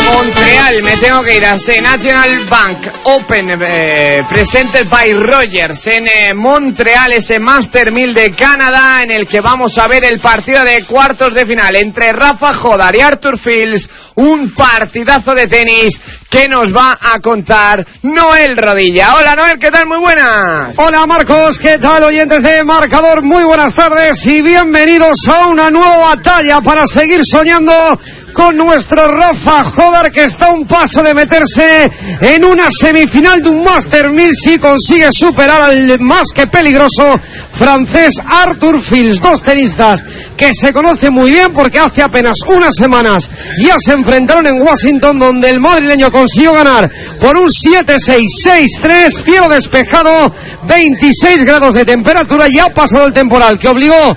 Montreal, me tengo que ir a National Bank Open, presented by Rogers en Montreal, ese Master 1000 de Canadá, en el que vamos a ver el partido de cuartos de final entre Rafa Jodar y Arthur Fils, un partidazo de tenis que nos va a contar Noel Rodilla. Hola Noel, ¿qué tal? Muy buenas. Hola Marcos, ¿qué tal? Oyentes de Marcador, muy buenas tardes y bienvenidos a una nueva batalla para seguir soñando con nuestro Rafa Jodar, que está a un paso de meterse en una semifinal de un Master 1000 si consigue superar al más que peligroso francés Arthur Fils. Dos tenistas que se conocen muy bien porque hace apenas unas semanas ya se enfrentaron en Washington, donde el madrileño consiguió ganar por un 7-6, 6-3, cielo despejado, 26 grados de temperatura, y ha pasado el temporal que obligó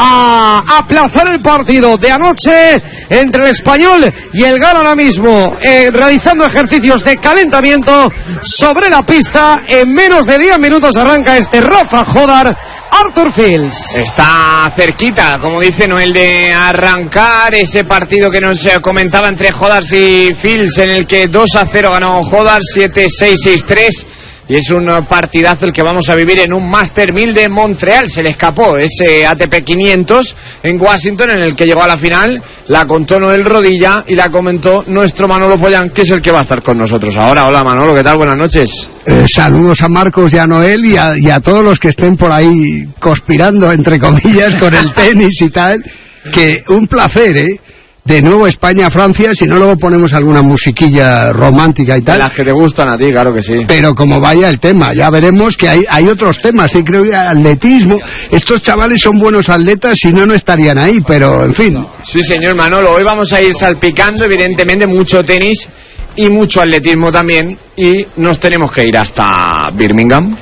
a aplazar el partido de anoche entre el español y el galo, ahora mismo realizando ejercicios de calentamiento sobre la pista. En menos de 10 minutos arranca este Rafa Jodar Arthur Fils. Está cerquita, como dice Noel, de arrancar ese partido que nos comentaba entre Jodar y Fils, en el que 2-0 ganó Jodar, 7-6, 6-3. Y es un partidazo el que vamos a vivir en un Master 1000 de Montreal. Se le escapó ese ATP 500 en Washington, en el que llegó a la final. La contó Noel Rodilla y la comentó nuestro Manolo Pollán, que es el que va a estar con nosotros ahora. Hola Manolo, ¿qué tal? Buenas noches. Saludos a Marcos y a Noel y a todos los que estén por ahí conspirando, entre comillas, con el tenis y tal. Que un placer, De nuevo España-Francia, si no luego ponemos alguna musiquilla romántica y tal. Las que te gustan a ti, claro que sí. Pero como vaya el tema, ya veremos que hay otros temas, creo que atletismo. Estos chavales son buenos atletas, si no, no estarían ahí, pero en fin. Sí, señor Manolo, hoy vamos a ir salpicando, evidentemente, mucho tenis y mucho atletismo también, y nos tenemos que ir hasta Birmingham.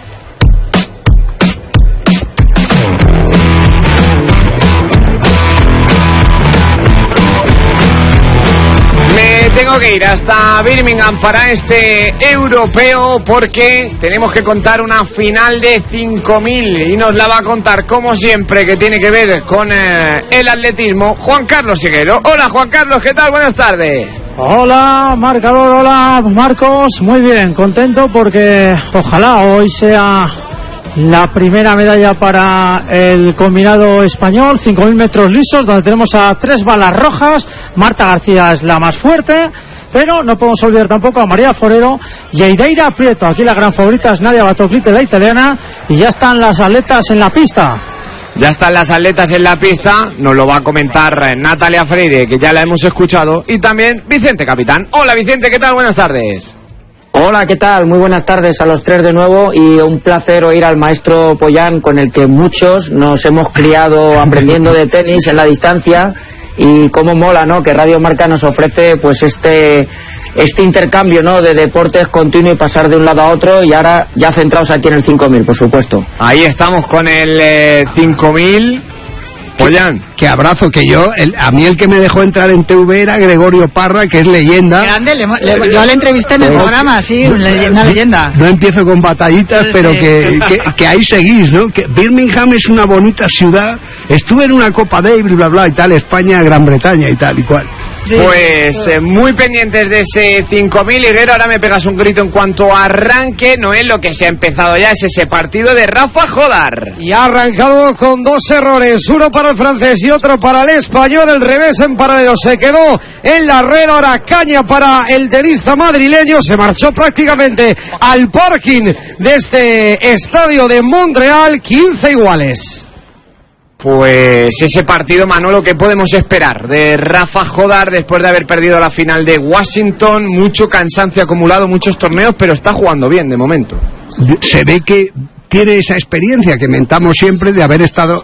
Tengo que ir hasta Birmingham para este europeo, porque tenemos que contar una final de 5.000 y nos la va a contar, como siempre, que tiene que ver con el atletismo, Juan Carlos Siguero. Hola Juan Carlos, ¿qué tal? Buenas tardes. Hola Marcador, hola Marcos, muy bien, contento porque ojalá hoy sea la primera medalla para el combinado español, 5.000 metros lisos, donde tenemos a 3 balas rojas. Marta García es la más fuerte, pero no podemos olvidar tampoco a María Forero y a Idaira Prieto. Aquí la gran favorita es Nadia Batoclite, la italiana, y ya están las atletas en la pista. Ya están las atletas en la pista, nos lo va a comentar Natalia Freire, que ya la hemos escuchado, y también Vicente Capitán. Hola Vicente, ¿qué tal? Buenas tardes. Hola, ¿qué tal? Muy buenas tardes a los tres de nuevo, y un placer oír al maestro Pollán, con el que muchos nos hemos criado aprendiendo de tenis en la distancia, y cómo mola, ¿no?, que Radio Marca nos ofrece pues este intercambio, ¿no?, de deportes continuo y pasar de un lado a otro, y ahora ya centrados aquí en el 5.000, por supuesto. Ahí estamos con el 5.000. Pollán, qué abrazo, que a mí el que me dejó entrar en TV era Gregorio Parra, que es leyenda. Grande, yo le entrevisté en el programa, sí, una leyenda. No empiezo con batallitas, pero que ahí seguís, ¿no? Que Birmingham es una bonita ciudad. Estuve en una Copa Davis, bla bla y tal, España, Gran Bretaña y tal y cual. Sí. Pues muy pendientes de ese 5.000, Higuero. Ahora me pegas un grito en cuanto arranque. Noel, lo que se ha empezado ya es ese partido de Rafa Jodar. Y ha arrancado con 2 errores, uno para el francés y otro para el español. El revés en paralelo se quedó en la red. Ahora caña para el tenista madrileño. Se marchó prácticamente al parking de este estadio de Montreal. 15 iguales. Pues ese partido, Manolo, ¿qué podemos esperar de Rafa Jodar después de haber perdido la final de Washington? Mucho cansancio acumulado, muchos torneos, pero está jugando bien de momento. Se ve que tiene esa experiencia que mentamos siempre de haber estado,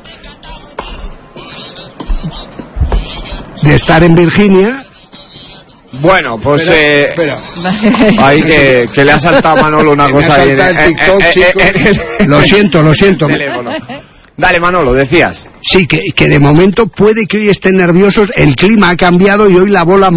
de estar en Virginia. Bueno, pues ahí que le ha saltado a Manolo una cosa ahí en TikTok, Lo siento. Dale, Manolo, decías. Sí, que de momento puede que hoy estén nerviosos, el clima ha cambiado y hoy la bola